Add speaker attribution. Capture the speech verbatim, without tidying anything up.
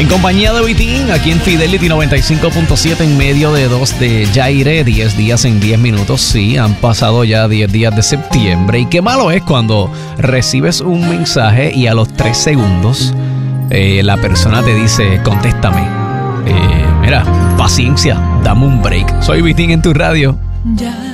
Speaker 1: En compañía de Vitín, aquí en Fidelity noventa y cinco punto siete, en medio de dos de Yaire, diez días en diez minutos. Sí, han pasado ya diez días de septiembre. Y qué malo es cuando recibes un mensaje y a los tres segundos eh, la persona te dice, contéstame. Eh, mira, paciencia, dame un break. Soy Vitín en tu radio.
Speaker 2: Ya.